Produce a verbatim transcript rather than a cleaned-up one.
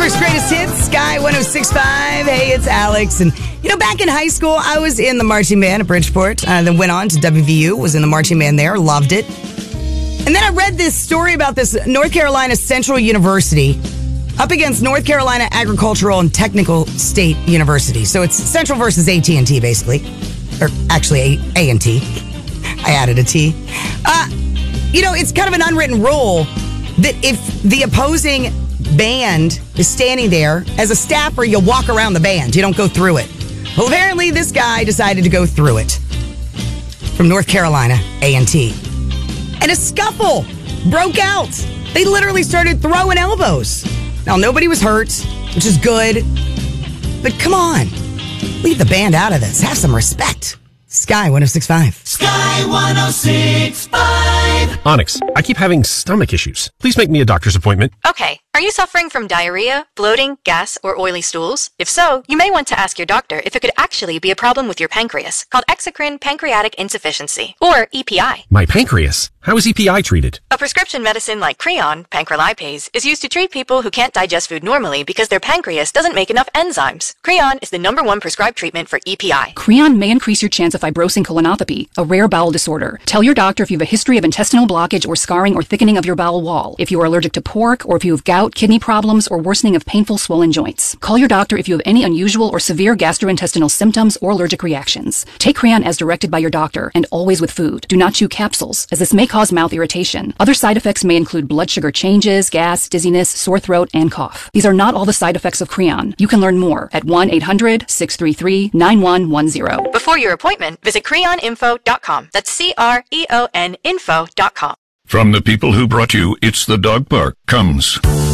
Pittsburgh's greatest hits, Sky one oh six point five. Hey, it's Alex. And, you know, back in high school, I was in the marching band at Bridgeport. Uh, then went on to W V U, was in the marching band there, loved it. And then I read this story about this North Carolina Central University up against North Carolina Agricultural and Technical State University. So it's Central versus A T and T, basically. Or actually, A and T. I added a T. Uh, you know, it's kind of an unwritten rule that if the opposing band is standing there, as a staffer, you'll walk around the band. You don't go through it. Well, apparently this guy decided to go through it. From North Carolina, A and T. And a scuffle broke out. They literally started throwing elbows. Now, nobody was hurt, which is good. But come on. Leave the band out of this. Have some respect. Sky one oh six point five. Sky one oh six point five. Onyx, I keep having stomach issues. Please make me a doctor's appointment. Okay. Are you suffering from diarrhea, bloating, gas, or oily stools? If so, you may want to ask your doctor if it could actually be a problem with your pancreas, called exocrine pancreatic insufficiency, or E P I. My pancreas? How is E P I treated? A prescription medicine like Creon, pancrelipase, is used to treat people who can't digest food normally because their pancreas doesn't make enough enzymes. Creon is the number one prescribed treatment for E P I. Creon may increase your chance of fibrosing colonopathy, a rare bowel disorder. Tell your doctor if you have a history of intestinal blockage or scarring or thickening of your bowel wall, if you are allergic to pork, or if you have gout, kidney problems, or worsening of painful swollen joints. Call your doctor if you have any unusual or severe gastrointestinal symptoms or allergic reactions. Take Creon as directed by your doctor, and always with food. Do not chew capsules, as this may cause mouth irritation. Other side effects may include blood sugar changes, gas, dizziness, sore throat, and cough. These are not all the side effects of Creon. You can learn more at one eight hundred, six three three, nine one one zero. Before your appointment, visit creon info dot com. That's C R E O N info dot com. From the people who brought you It's the Dog Park comes